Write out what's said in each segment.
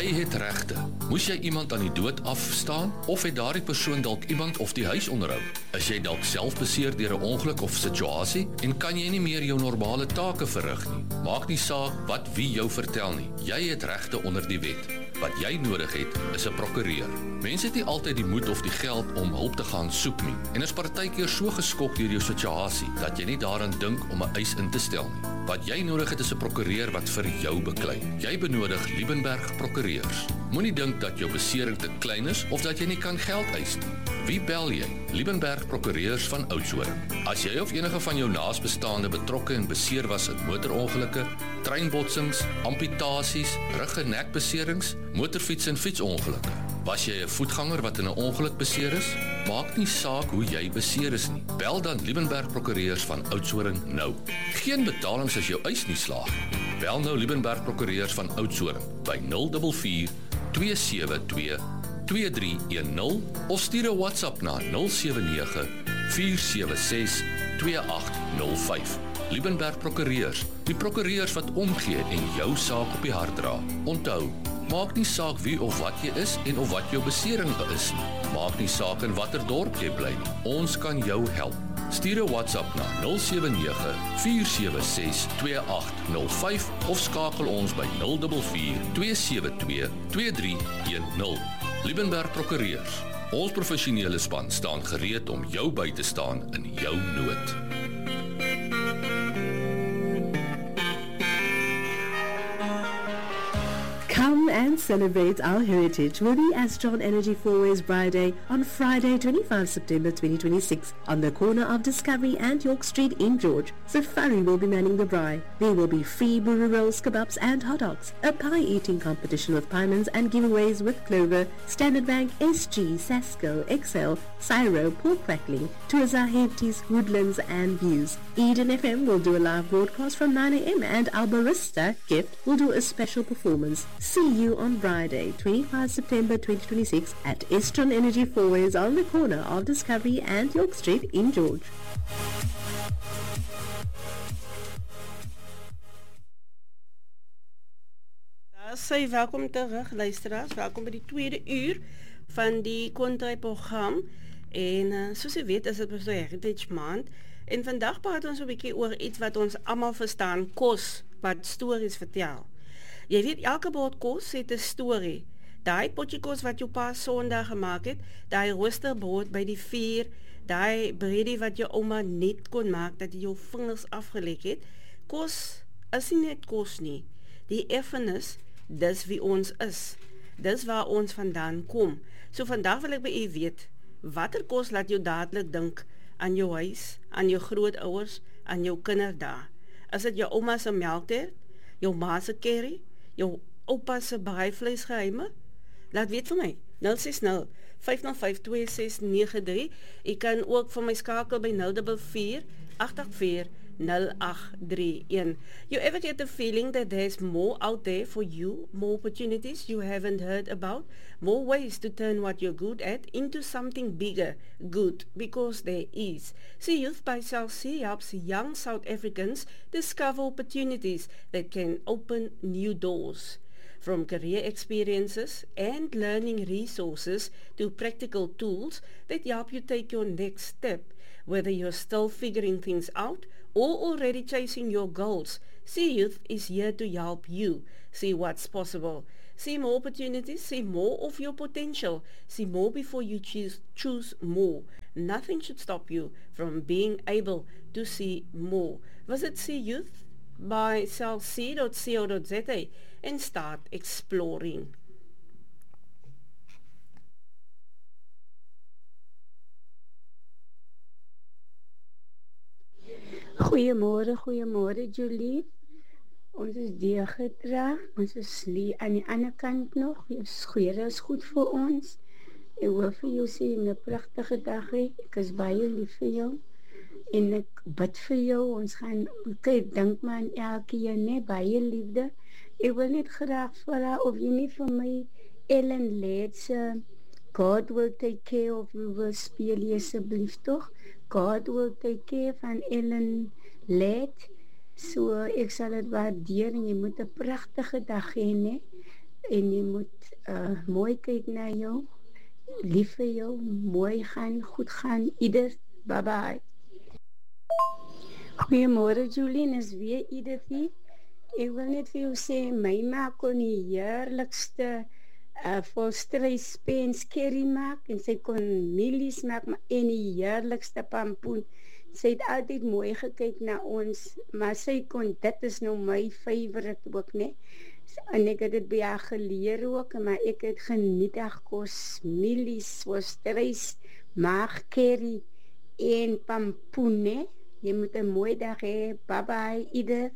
Jy het regte. Moes jy iemand aan die dood afstaan of het daardie persoon dalk iemand of die huis onderhou? Is jy dalk self beseer deur 'n ongeluk of situasie en kan jy nie meer jou normale take verrig nie? Maak nie saak wat wie jou vertel nie. Jy het regte onder die wet. Wat jy nodig het, is 'n prokureur. Mense het nie altyd die moed of die geld om hulp te gaan soek nie en is partykeer so geskok deur jou situasie dat jy nie daaraan dink om 'n eis in te stel nie. Wat jy nodig het is 'n prokureur wat vir jou beklei. Jy benodig Liebenberg prokureurs. Moenie dink dat jou besering te klein is of dat jy nie kan geld eis nie. Wie bel jy? Liebenberg prokureurs van Oudtshoorn. As jy of enige van jou naasbestaande betrokke en beseer was in motorongelukke, treinbotsings, amputasies, rug- en nekbeserings, motorfiets- en fietsongelukke. Was jy 'n voetganger wat in 'n ongeluk beseer is? Maak nie saak hoe jy beseer is nie. Bel dan Liebenberg prokureurs van Oudtshoorn nou. Geen betalings as jou eis nie slaag. Bel nou Liebenberg prokureurs van Oudtshoorn by 044 272 2310 of stuur 'n WhatsApp na 079 476 2805. Liebenberg prokureurs, die prokureurs wat omgee en jou saak op die hart dra. Onthou, maak nie saak wie of wat jy is en of wat jou besering is nie. Maak nie saak in watter dorp jy bly nie. Ons kan jou help. Stuur 'n WhatsApp na 079 476 2805 of skakel ons by 044 272 2310. Liebenberg prokureurs. Ons professionele span staan gereed om jou by te staan in jou nood. Come and celebrate our heritage with the Astron Energy 4Ways Braai Day on Friday, 25 September 2026 on the corner of Discovery and York Street in George. Safari will be manning the braai. There will be free burger rolls, kebabs and hot dogs, a pie eating competition with piemands and giveaways with Clover, Standard Bank, SG, Sasco, XL, Cyro, Pork Crackling, Tuaza, Hearties, Woodlands and Views. Eden FM will do a live broadcast from 9 a.m. and our barista, Gift, will do a special performance. See you on Friday, 25 September 2026 at Astron Energy 4Ways on the corner of Discovery and York Street in George. Sy welkom terug luisteraars, welkom by die tweede uur van die Kontry-program en soos jy weet is dit Professor Heritage Maand en vandag praat ons 'n bietjie oor iets wat ons almal verstaan, kos wat stories vertel. Jy weet, elke bord kos het 'n storie. Daai potjie kos wat jou pa Sondag gemaak het, daai roosterbrood by die vuur, daai breadie wat jou ouma net kon maak dat jy jou vingers afgelek het. Kos is nie net kos nie. Die erfenis, dis wie ons is. Dis waar ons vandaan kom. So vandag wil ek by u weet, watter kos laat jou dadelik dink aan jou huis, aan jou grootouers, aan jou kinderdae? Is dit jou ouma se melktert, jou ma se curry, jou oupa se braaivleisgeheime? Laat weet vir my, 060 505 2693. Jy kan ook vir my skakel by 044 884 0831. You ever get the feeling that there's more out there for you, more opportunities you haven't heard about, more ways to turn what you're good at into something bigger, good, because there is. See, Youth by Cell C helps young South Africans discover opportunities that can open new doors. From career experiences and learning resources to practical tools that help you take your next step. Whether you're still figuring things out or already chasing your goals, See Youth is here to help you see what's possible. See more opportunities, see more of your potential, see more before you choose more. Nothing should stop you from being able to see more. Visit See Youth by cellc.co.za and start exploring. Goeiemôre Julie. Ons is deurgedra, ons is aan die ander kant nog. Skere is goed vir ons. Ek wil vir jou sê, 'n pragtige dag hê. Ek is baie lief vir jou. En ek bid vir jou, ons gaan kyk, dink maar aan elkeen, nee, baie liefde. Ek wil net graag vra of jy nie vir my Ellen Leeds God will take care of you wil speel asseblief toch? God will take care van Ellen Leeds. So ek sal dit waardeer en jy moet 'n pragtige dag hê, nee. En jy moet mooi kyk na jou, lief vir jou, mooi gaan, goed gaan, ieder, bye bye. Goeiemôre Jolien, is weer Edithie. Ek wil net vir jou sê, my ma kon die heerlikste volstryspens curry maak en sy kon mielies maak en die heerlikste pampoen. Sy het altyd mooi gekyk na ons, maar sy kon, dit is nou my favorite ook, ne? En ek het dit by haar geleer ook, maar ek het geniet kos, mielies, volstrys, maag curry en pampoen, ne? Jy moet 'n mooi dag hê. Bye bye, Edith.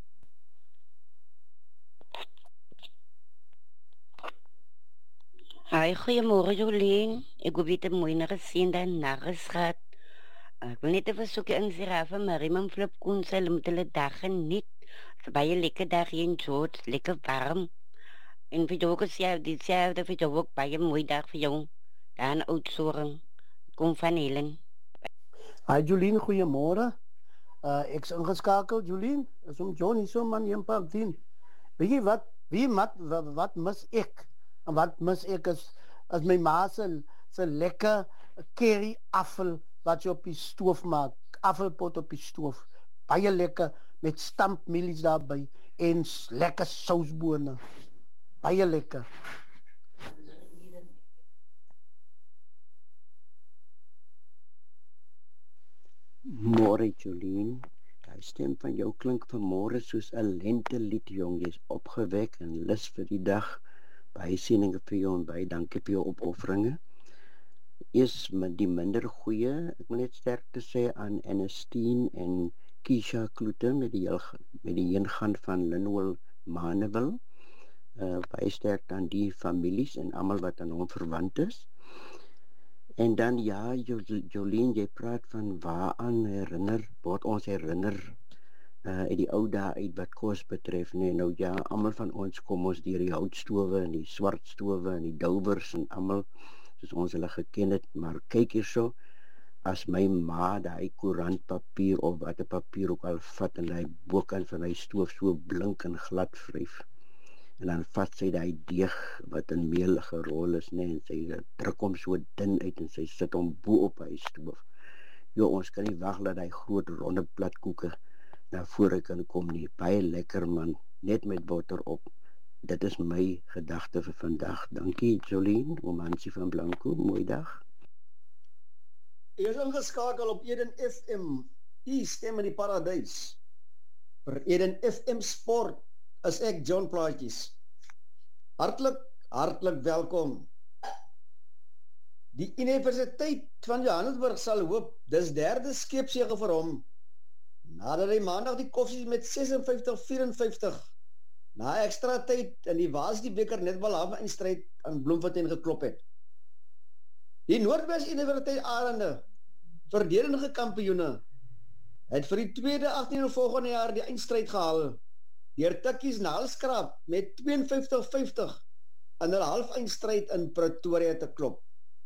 Hi, goeiemôre Jolien. Ek hoop jy het 'n mooi nagesien dan nagesgat. Ek wil net 'n versoekie insien van Mariam Flip Koen, sy moet hulle dag geniet. Dit is baie lekker dag hier in George, lekker warm. En vir jou ook sê, dit sê dat vir jou ook baie mooi dag vir jou. Dan Oudtshoorn. Kom van Helen. Hi Jolien, goeiemôre. Ek is ingeskakel, Jolien. Is om John hier so man in Park 10. Weet jy wat mis ek? En wat mis ek is as my ma se lekker curry afval wat jy op die stoof maak. Afvalpot op die stoof. Baie lekker met stampmielies daarbey en lekker sousbone. Baie lekker. Môre Jolien, die stem van jou klink vanmôre soos 'n lentelied jong, jy's opgewek en lus vir die dag. Baie seëninge vir jou en baie dankie vir jou opofferinge. Eers met die minder goeie, ek wil net sterkte sê aan Ernestine en Keisha Kloete met die heengaan van Linwell Manewil. Baie sterk aan die families en almal wat aan hom verwant is. En dan ja, Jolien, jy praat van waaraan word ons herinner uit die ou dae uit wat kos betref, nee, nou ja, almal van ons kom ons deur die houtstowe en die swart stowe en die douwers en almal soos ons hulle geken het, maar kyk hierso, as my ma daai koerantpapier of watter papier ook al vat en hy bokant van hy stoof so blink en glad vryf. En dan vat sy daai deeg wat in meel gerol is, nee, en sy druk hom so dun uit en sy sit hom bo op hy stoof. Jo, ons kan nie wag dat hy groot ronde platkoeke na vore kan kom nie. Baie lekker man, net met botter op. Dit is my gedagte vir vandag. Dankie Jolien, Romansie van Blanco, mooi dag. Jy is ingeskakel op Eden FM, die stem in die paradys. Vir Eden FM Sport is ek John Plaatjes. Hartlik welkom. Die Universiteit van Johannesburg sal hoop, dis derde skeepsege vir hom. Nadat hy maandag die Koffsies met 56-54 na ekstra tyd in die Varsity beker netbal halfeindstryd aan Bloemfontein geklop het. Die Noordwes Universiteit Arende, verdedigende kampioene, het vir die tweede 18 volgende jaar die eindstryd gehaal, deur tikkies na halskraap met 52-50 in hulle halfeindstryd in Pretoria te klop.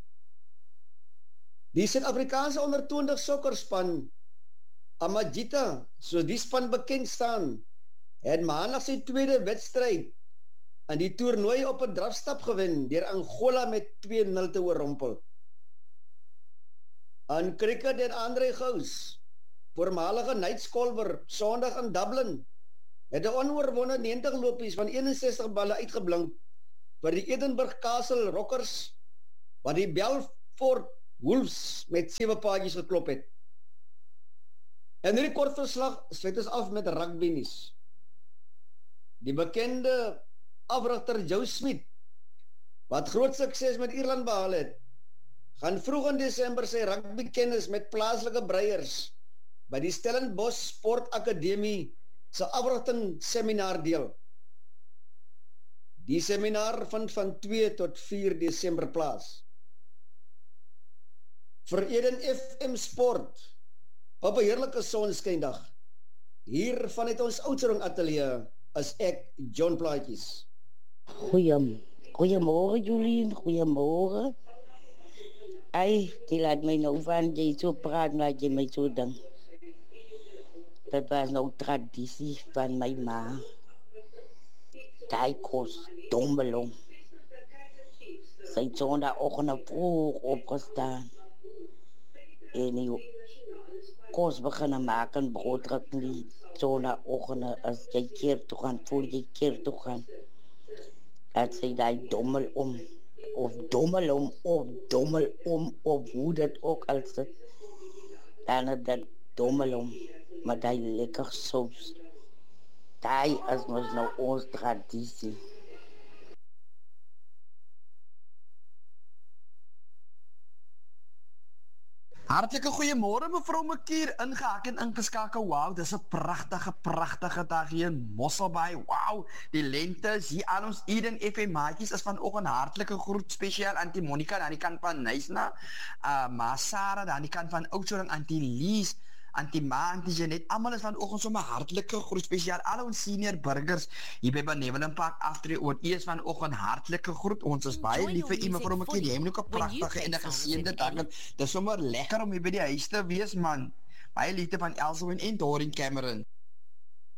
Die Suid-Afrikaanse onder 20 sokkerspan, Amajita, soos die span bekend staan, het maandag sy tweede wedstryd in die toernooi op 'n drafstap gewen deur Angola met 2-0 te oorrompel. In cricket het Andre Gous, voormalige Knights-kolwer, Sondag in Dublin, het 'n onoorwonde 90 lopies van 61 balle uitgeblink vir die Edinburgh Castle Rockers, wat die Belfort Wolves met 7 paadjies geklop het. En hierdie kort verslag sluit ons af met rugby nuus. Die bekende afrigter Joe Smith, wat groot sukses met Ierland behaal het, gaan vroeg in Desember sy rugby kennis met plaaslike breiers by die Stellenbosch Sport Akademie se afrigting seminar deel. Die seminar vind van 2 tot 4 Desember plaas. Vir Eden FM Sport, op 'n heerlike sonskyndag, hier vanuit ons Oudtshoorn ateljee, is ek John Plaatjes. Goeiemôre Jolien, goeiemôre. Jy laat my nou van jy so praat, laat jy my so dink. Dat was nou tradisie van my ma. Daai kos dommelom. Sy het sondagoggend vroeg opgestaan. En die kos beginnen maak en broodruk die sondagoggend as jy keer toe gaan, voel jy keer toe gaan. Dat sy daai dommel om, of dommelom, of dommelom, of hoe dit ook al sit. Dan het dat dommelom, met die lekker soos. Daai is mos nou ons tradisie. Hartlike goeiemôre mevrou Makier, ingehak en ingeskakel. Wow, dis 'n pragtige dag hier in Mosselbaai. Wow, die lente is hier aan ons. Eden FM maatjies is vanoggend hartlike groet spesiaal aan die Monica aan die kant van Nysna, Masara aan die kant van Oudtshoorn, aan die Lies, Antima, Antie Janet, almal is vanoggend sommer hartlike groet spesiaal al ons senior burgers hier by Benevolent Park Aftree oor eers vanoggend hartlike groet. Ons is baie lief vir u mevrou Makier. Jy het ook 'n pragtige en 'n geseënde dag. Dis sommer lekker om hier by die huis te wees man. Baie liefde van Elsewin en Dorien Cameron.